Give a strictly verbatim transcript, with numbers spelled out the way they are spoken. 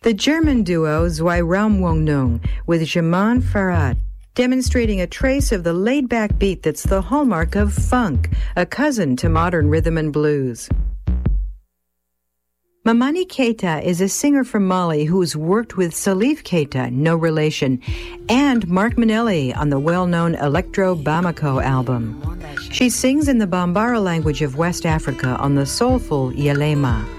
The German duo Zweiraumwohnung with Jaman Farad, demonstrating a trace of the laid-back beat that's the hallmark of funk, a cousin to modern rhythm and blues. Mamani Keita is a singer from Mali who's worked with Salif Keita, no relation, and Mark Manelli on the well-known Electro Bamako album. She sings in the Bambara language of West Africa on the soulful Yelema.